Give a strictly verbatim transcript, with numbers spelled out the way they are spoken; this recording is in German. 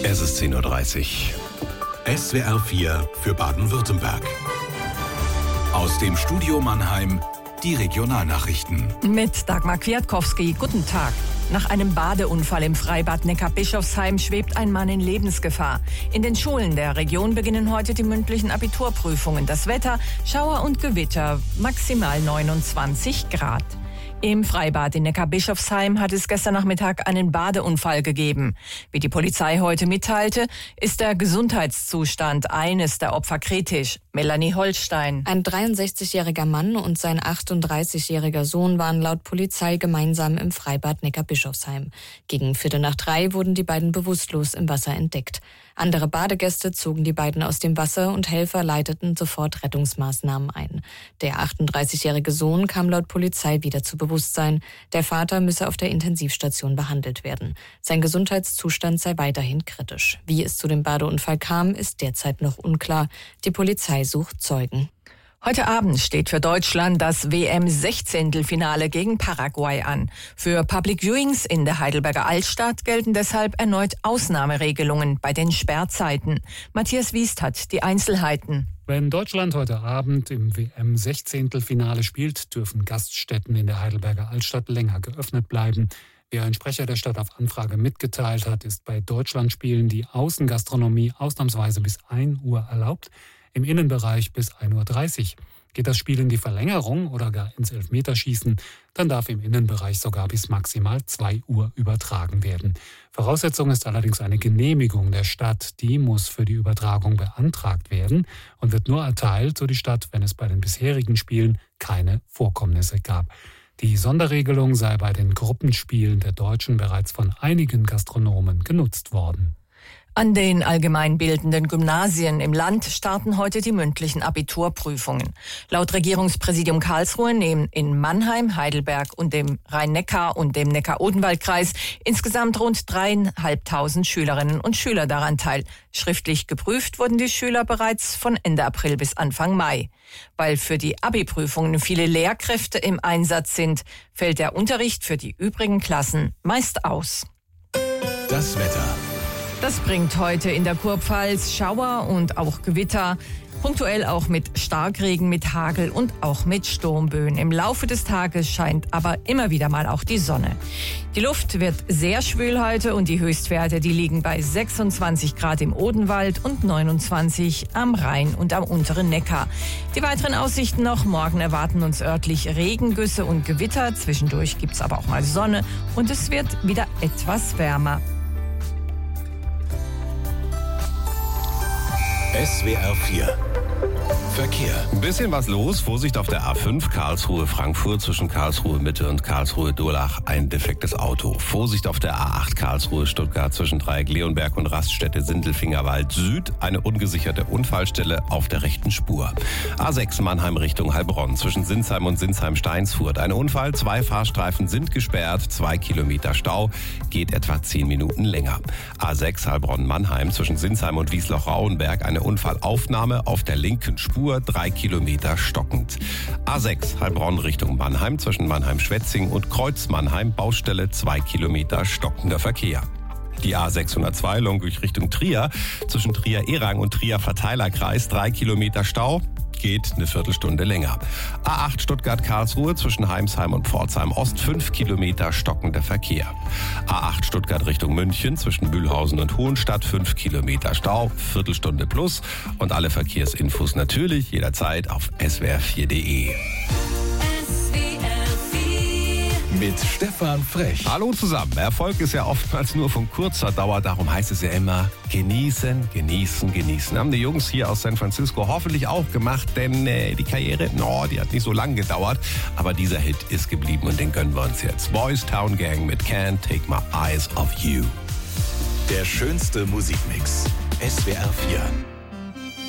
Es ist zehn Uhr dreißig. S W R vier für Baden-Württemberg. Aus dem Studio Mannheim die Regionalnachrichten. Mit Dagmar Kwiatkowski. Guten Tag. Nach einem Badeunfall im Freibad Neckar-Bischofsheim schwebt ein Mann in Lebensgefahr. In den Schulen der Region beginnen heute die mündlichen Abiturprüfungen. Das Wetter, Schauer und Gewitter, maximal neunundzwanzig Grad. Im Freibad in Neckar-Bischofsheim hat es gestern Nachmittag einen Badeunfall gegeben. Wie die Polizei heute mitteilte, ist der Gesundheitszustand eines der Opfer kritisch. Melanie Holstein. Ein dreiundsechzigjähriger Mann und sein achtunddreißigjähriger Sohn waren laut Polizei gemeinsam im Freibad Neckar-Bischofsheim. Gegen Viertel nach drei wurden die beiden bewusstlos im Wasser entdeckt. Andere Badegäste zogen die beiden aus dem Wasser und Helfer leiteten sofort Rettungsmaßnahmen ein. Der achtunddreißigjährige Sohn kam laut Polizei wieder zu Bewusstsein. Der Vater müsse auf der Intensivstation behandelt werden. Sein Gesundheitszustand sei weiterhin kritisch. Wie es zu dem Badeunfall kam, ist derzeit noch unklar. Die Polizei sucht Zeugen. Heute Abend steht für Deutschland das W M-Sechzehntelfinale gegen Paraguay an. Für Public Viewings in der Heidelberger Altstadt gelten deshalb erneut Ausnahmeregelungen bei den Sperrzeiten. Matthias Wiest hat die Einzelheiten. Wenn Deutschland heute Abend im W M-Sechzehntelfinale spielt, dürfen Gaststätten in der Heidelberger Altstadt länger geöffnet bleiben. Wie ein Sprecher der Stadt auf Anfrage mitgeteilt hat, ist bei Deutschlandspielen die Außengastronomie ausnahmsweise bis ein Uhr erlaubt. Im Innenbereich bis ein Uhr dreißig. Geht das Spiel in die Verlängerung oder gar ins Elfmeterschießen, dann darf im Innenbereich sogar bis maximal zwei Uhr übertragen werden. Voraussetzung ist allerdings eine Genehmigung der Stadt. Die muss für die Übertragung beantragt werden und wird nur erteilt, so die Stadt, wenn es bei den bisherigen Spielen keine Vorkommnisse gab. Die Sonderregelung sei bei den Gruppenspielen der Deutschen bereits von einigen Gastronomen genutzt worden. An den allgemeinbildenden Gymnasien im Land starten heute die mündlichen Abiturprüfungen. Laut Regierungspräsidium Karlsruhe nehmen in Mannheim, Heidelberg und dem Rhein-Neckar- und dem Neckar-Odenwald-Kreis insgesamt rund dreieinhalbtausend Schülerinnen und Schüler daran teil. Schriftlich geprüft wurden die Schüler bereits von Ende April bis Anfang Mai. Weil für die Abi-Prüfungen viele Lehrkräfte im Einsatz sind, fällt der Unterricht für die übrigen Klassen meist aus. Das Wetter. Das bringt heute in der Kurpfalz Schauer und auch Gewitter, punktuell auch mit Starkregen, mit Hagel und auch mit Sturmböen. Im Laufe des Tages scheint aber immer wieder mal auch die Sonne. Die Luft wird sehr schwül heute und die Höchstwerte, die liegen bei sechsundzwanzig Grad im Odenwald und neunundzwanzig am Rhein und am unteren Neckar. Die weiteren Aussichten noch. Morgen erwarten uns örtlich Regengüsse und Gewitter. Zwischendurch gibt's aber auch mal Sonne und es wird wieder etwas wärmer. S W R vier Verkehr. Ein bisschen was los. Vorsicht auf der A fünf Karlsruhe-Frankfurt zwischen Karlsruhe-Mitte und Karlsruhe-Durlach. Ein defektes Auto. Vorsicht auf der A acht Karlsruhe-Stuttgart zwischen Dreieck Leonberg und Raststätte Sindelfingerwald Süd. Eine ungesicherte Unfallstelle auf der rechten Spur. A sechs Mannheim Richtung Heilbronn zwischen Sinsheim und Sinsheim-Steinsfurt. Ein Unfall. Zwei Fahrstreifen sind gesperrt. Zwei Kilometer Stau. Geht etwa zehn Minuten länger. A sechs Heilbronn-Mannheim zwischen Sinsheim und Wiesloch-Rauenberg. Eine Unfallaufnahme auf der linken Spur. Drei Kilometer stockend. A sechs Heilbronn Richtung Mannheim zwischen Mannheim-Schwetzing und Kreuz-Mannheim. Baustelle zwei Kilometer stockender Verkehr. Die A sechshundertzwei Longuich Richtung Trier zwischen Trier-Erang und Trier-Verteilerkreis. Drei Kilometer Stau. Geht eine Viertelstunde länger. A acht Stuttgart-Karlsruhe zwischen Heimsheim und Pforzheim Ost. Fünf Kilometer stockender Verkehr. A acht Stuttgart Richtung München zwischen Mühlhausen und Hohenstadt. Fünf Kilometer Stau. Viertelstunde plus. Und alle Verkehrsinfos natürlich jederzeit auf S W R vier Punkt de. Mit Stefan Frech. Hallo zusammen. Erfolg ist ja oftmals nur von kurzer Dauer. Darum heißt es ja immer genießen, genießen, genießen. Haben die Jungs hier aus San Francisco hoffentlich auch gemacht, denn äh, die Karriere, no, die hat nicht so lange gedauert. Aber dieser Hit ist geblieben und den gönnen wir uns jetzt. Boys Town Gang mit Can't Take My Eyes Off You. Der schönste Musikmix. S W R vier.